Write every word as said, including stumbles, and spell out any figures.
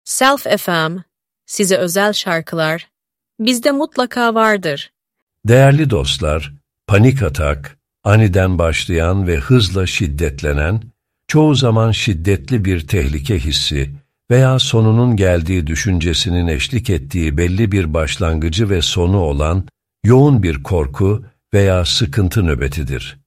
Self F M, size özel şarkılar, bizde mutlaka vardır. Değerli dostlar, panik atak, aniden başlayan ve hızla şiddetlenen, çoğu zaman şiddetli bir tehlike hissi veya sonunun geldiği düşüncesinin eşlik ettiği belli bir başlangıcı ve sonu olan yoğun bir korku veya sıkıntı nöbetidir.